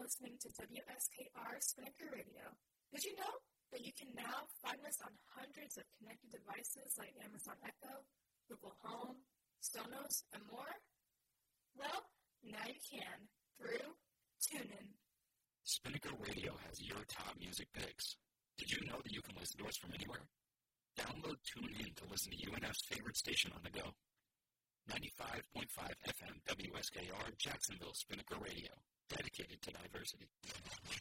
listening to WSKR Spinnaker Radio. Did you know that you can now find us on hundreds of connected devices like Amazon Echo, Google Home, Sonos, and more? Well, now you can through TuneIn. Spinnaker Radio has your top music picks. Did you know that you can listen to us from anywhere? Download TuneIn to listen to UNF's favorite station on the go. 95.5 FM WSKR Jacksonville Spinnaker Radio, dedicated to diversity.